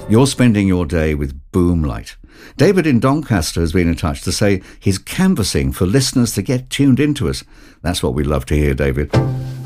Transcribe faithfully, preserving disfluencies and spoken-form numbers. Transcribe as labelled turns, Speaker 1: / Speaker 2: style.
Speaker 1: You're spending your day with Boomlight. David in Doncaster has been in touch to say he's canvassing for listeners to get tuned into us. That's what we love to hear, David.